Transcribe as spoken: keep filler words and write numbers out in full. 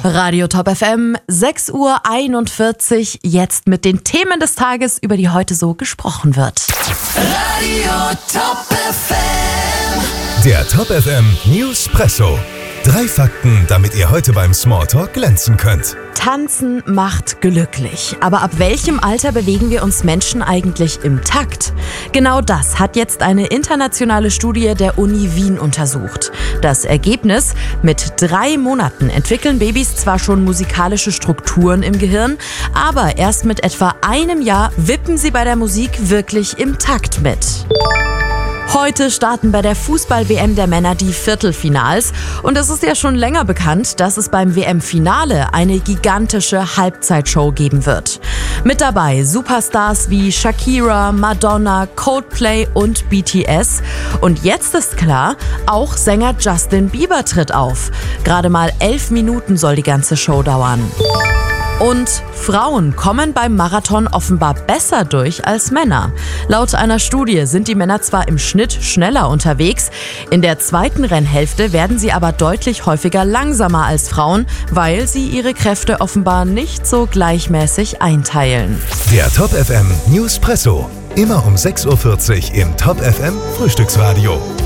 Radio Top F M, sechs Uhr einundvierzig, jetzt mit den Themen des Tages, über die heute so gesprochen wird. Radio Top F M. Der Top F M Newspresso. Drei Fakten, damit ihr heute beim Smalltalk glänzen könnt. Tanzen macht glücklich. Aber ab welchem Alter bewegen wir uns Menschen eigentlich im Takt? Genau das hat jetzt eine internationale Studie der Uni Wien untersucht. Das Ergebnis: Mit drei Monaten entwickeln Babys zwar schon musikalische Strukturen im Gehirn, aber erst mit etwa einem Jahr wippen sie bei der Musik wirklich im Takt mit. Heute starten bei der Fußball-W M der Männer die Viertelfinals. Und es ist ja schon länger bekannt, dass es beim W M-Finale eine gigantische Halbzeitshow geben wird. Mit dabei Superstars wie Shakira, Madonna, Coldplay und B T S. Und jetzt ist klar, auch Sänger Justin Bieber tritt auf. Gerade mal elf Minuten soll die ganze Show dauern. Und Frauen kommen beim Marathon offenbar besser durch als Männer. Laut einer Studie sind die Männer zwar im Schnitt schneller unterwegs, in der zweiten Rennhälfte werden sie aber deutlich häufiger langsamer als Frauen, weil sie ihre Kräfte offenbar nicht so gleichmäßig einteilen. Der Top F M Newspresso. Immer um sechs Uhr vierzig im Top F M Frühstücksradio.